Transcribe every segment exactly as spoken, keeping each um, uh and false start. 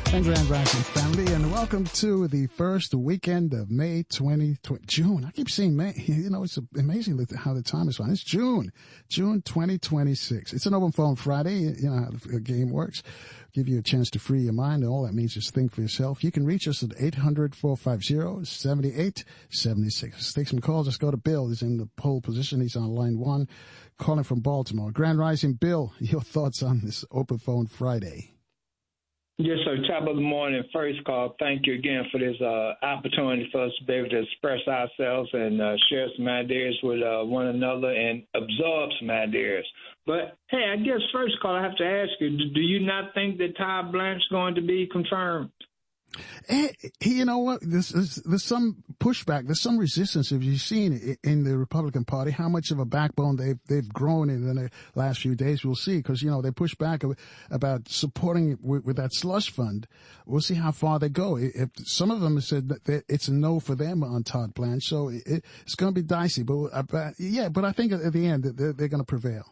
And Grand Rising family, and welcome to the first weekend of May twenty twenty, June. I keep saying May. You know, it's amazing how the time is flying. It's June, June twenty twenty-six. It's an open phone Friday. You know how the game works. Give you a chance to free your mind. All that means is think for yourself. You can reach us at eight hundred, four five zero, seven eight seven six. Let's take some calls. Let's go to Bill. He's in the pole position. He's on line one, calling from Baltimore. Grand Rising, Bill, your thoughts on this open phone Friday? Yes, sir. Top of the morning, first call. Thank you again for this uh, opportunity for us to be able to express ourselves and uh, share some ideas with uh, one another and absorb some ideas. But, hey, I guess first call, I have to ask you, do, do you not think that Todd Blanche is going to be confirmed? And, you know what? There's, there's, there's some pushback. There's some resistance. If you've seen in the Republican Party how much of a backbone they've they've grown in the last few days, we'll see. Because you know they push back about supporting it with, with that slush fund. We'll see how far they go. If some of them have said that it's a no for them on Todd Blanche, so it, it's going to be dicey. But uh, yeah, but I think at the end they're, they're going to prevail.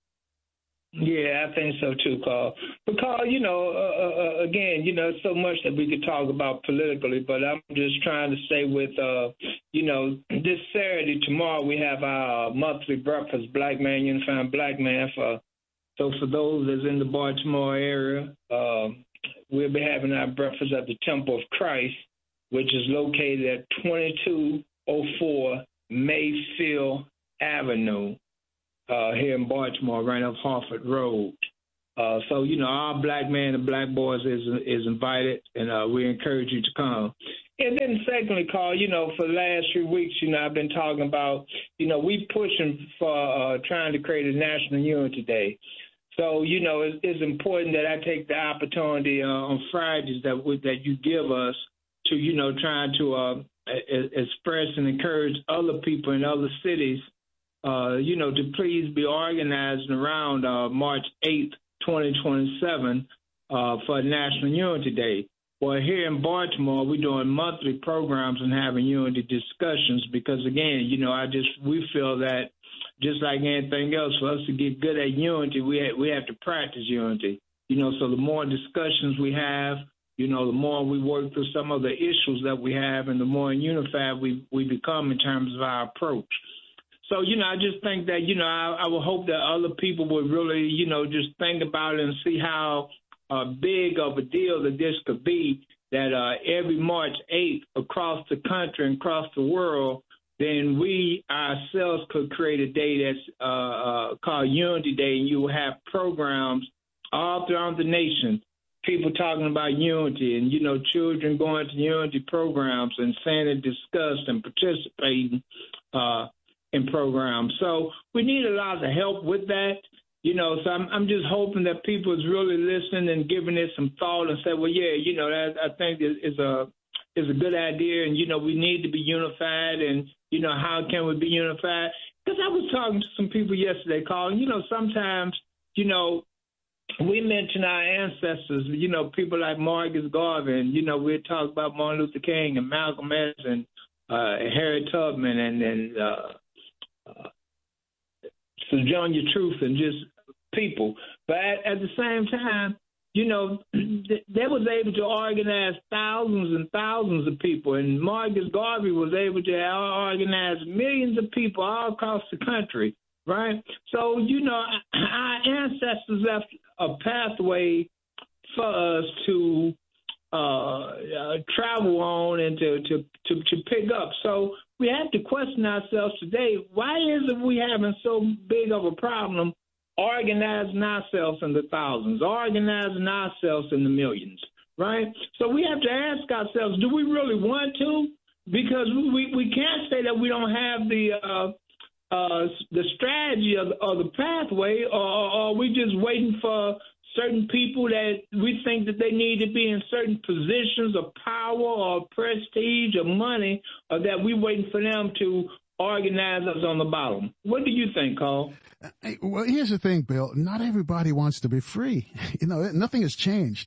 Yeah, I think so too, Carl. But Carl, you know, uh, uh, again, you know, so much that we could talk about politically, but I'm just trying to say with, uh, you know, this Saturday, tomorrow, we have our monthly breakfast, Black Man Unifying Black Man. For so for those that's in the Baltimore area, uh, we'll be having our breakfast at the Temple of Christ, which is located at twenty-two oh four Mayfield Avenue. Uh, here in Baltimore, right off Harford Road. Uh, so, you know, our black man and black boys is is invited, and uh, we encourage you to come. And then secondly, Carl, you know, for the last few weeks, you know, I've been talking about, you know, we pushing for uh, trying to create a National Unity Day. So, you know, it's, it's important that I take the opportunity uh, on Fridays that we, that you give us to, you know, trying to uh, express and encourage other people in other cities Uh, you know, to please be organizing around uh, March eighth, twenty twenty-seven uh, for National Unity Day. Well, here in Baltimore, we're doing monthly programs and having unity discussions because, again, you know, I just we feel that just like anything else, for us to get good at unity, we ha- we have to practice unity. You know, so the more discussions we have, you know, the more we work through some of the issues that we have and the more unified we, we become in terms of our approach. So, you know, I just think that, you know, I, I would hope that other people would really, you know, just think about it and see how uh, big of a deal that this could be, that uh, every March eighth across the country and across the world, then we ourselves could create a day that's uh, uh, called Unity Day, and you will have programs all throughout the nation, people talking about unity and, you know, children going to unity programs and saying and discussed and participating uh in programs. So we need a lot of help with that, you know, so I'm, I'm just hoping that people is really listening and giving it some thought and say, well, yeah, you know, that I think is a is a good idea. And, you know, we need to be unified and, you know, how can we be unified? Because I was talking to some people yesterday, Carl, you know, sometimes, you know, we mention our ancestors, you know, people like Marcus Garvey, and, you know, we talk about Martin Luther King and Malcolm X and uh, Harriet Tubman and, and uh, Uh, Sojourner Truth and just people. But at, at the same time, you know, they was able to organize thousands and thousands of people, and Marcus Garvey was able to organize millions of people all across the country, right? So, you know, our ancestors left a pathway for us to uh, uh, travel on and to, to, to, to pick up. So we have to question ourselves today, why is it we having so big of a problem organizing ourselves in the thousands, organizing ourselves in the millions, right? So we have to ask ourselves, do we really want to? Because we, we can't say that we don't have the uh, uh, the strategy of, of the pathway, or, or are we just waiting for certain people that we think that they need to be in certain positions of power or prestige or money, or that we waiting for them to organize us on the bottom? What do you think, Carl? Well, here's the thing, Bill. Not everybody wants to be free. You know, nothing has changed.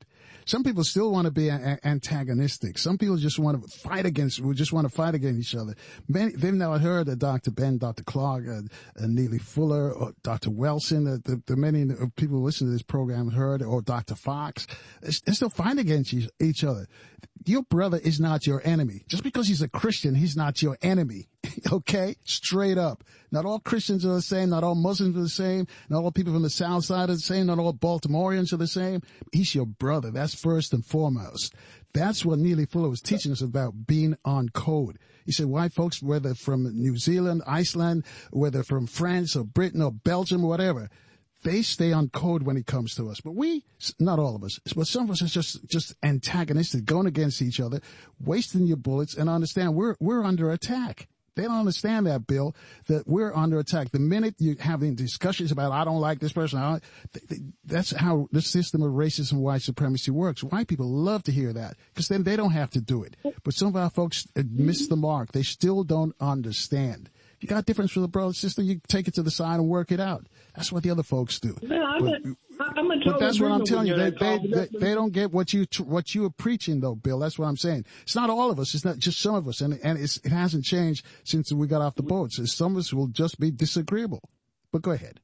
Some people still want to be a- antagonistic. Some people just want to fight against, we just want to fight against each other. Many, they've never heard of Doctor Ben, Doctor Clark, uh, uh, Neely Fuller, or Doctor Wilson. Uh, the, the many people who listen to this program heard, or Doctor Fox. They're still fighting against each other. Your brother is not your enemy. Just because he's a Christian, he's not your enemy. Okay? Straight up. Not all Christians are the same. Not all Muslims are the same. Not all people from the South Side are the same. Not all Baltimoreans are the same. He's your brother. That's first and foremost. That's what Neely Fuller was teaching us about, being on code. He said, white folks, whether from New Zealand, Iceland, whether from France or Britain or Belgium or whatever, they stay on code when it comes to us. But we, not all of us, but some of us are just, just antagonistic, going against each other, wasting your bullets, and understand we're, we're under attack. They don't understand that, Bill, that we're under attack. The minute you're having discussions about, I don't like this person, I don't, that's how the system of racism and white supremacy works. White people love to hear that because then they don't have to do it. But some of our folks miss the mark. They still don't understand. If you got a difference with a brother, sister, you take it to the side and work it out. That's what the other folks do. Yeah, I'm but, a, I'm a but that's what I'm telling you. They, they, they, they, they don't get what you what you are preaching, though, Bill. That's what I'm saying. It's not all of us. It's not just some of us, and and it's, it hasn't changed since we got off the boats. Some of us will just be disagreeable. But go ahead.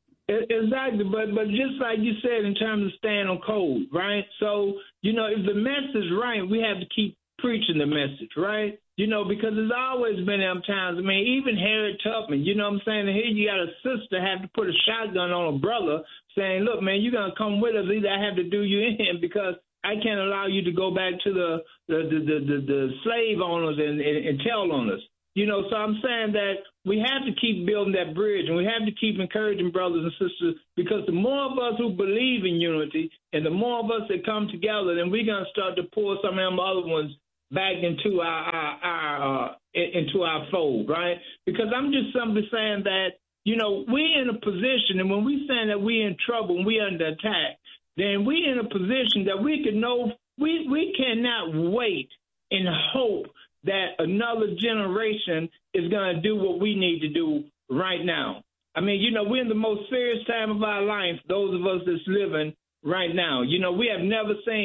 Exactly, but but just like you said, in terms of staying on code, right? So you know, if the message is right, we have to keep preaching the message, right? You know, because there's always been them times. I mean, even Harriet Tubman, you know what I'm saying? And here you got a sister have to put a shotgun on a brother saying, look, man, you're going to come with us. Either I have to do you in because I can't allow you to go back to the the, the, the, the, the slave owners and, and, and tell on us. You know, so I'm saying that we have to keep building that bridge, and we have to keep encouraging brothers and sisters, because the more of us who believe in unity and the more of us that come together, then we're going to start to pull some of them other ones back into our, our, our uh, into our fold, right? Because I'm just simply saying that, you know, we're in a position, and when we saying that we're in trouble and we're under attack, then we're in a position that we can know we we cannot wait and hope that another generation is going to do what we need to do right now. I mean, you know, we're in the most serious time of our life, those of us that's living right now. You know, we have never seen